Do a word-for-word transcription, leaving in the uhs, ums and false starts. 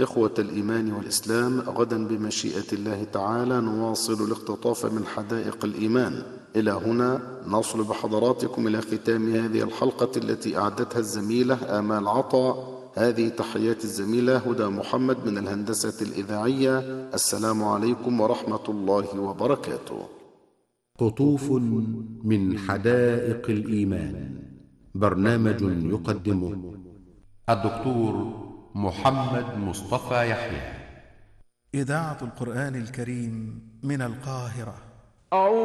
إخوة الإيمان والإسلام، غدا بمشيئة الله تعالى نواصل الاقتطاف من حدائق الإيمان. إلى هنا نصل بحضراتكم إلى ختام هذه الحلقة التي أعدتها الزميلة آمال عطا. هذه تحيات الزميلة هدى محمد من الهندسة الإذاعية. السلام عليكم ورحمة الله وبركاته. قطوف من حدائق الإيمان، برنامج يقدمه الدكتور محمد مصطفى يحيى. إذاعة القرآن الكريم من القاهرة.